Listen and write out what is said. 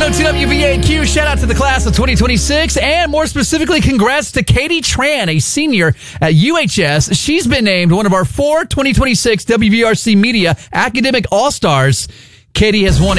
to WVAQ. Shout out to the class of 2026, and more specifically, congrats to Katie Tran, a senior at UHS. She's been named one of our 4 2026 WVRC Media Academic All-Stars. Katie has won